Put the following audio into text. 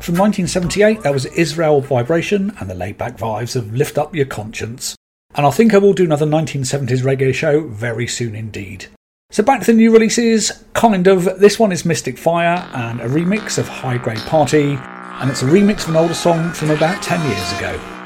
from 1978, that was Israel Vibration and the laid-back vibes of Lift Up Your Conscience. And I think I will do another 1970s reggae show very soon indeed. So back to the new releases, kind of. This one is Mystic Fire and a remix of High Grade Party, and it's a remix of an older song from about 10 years ago.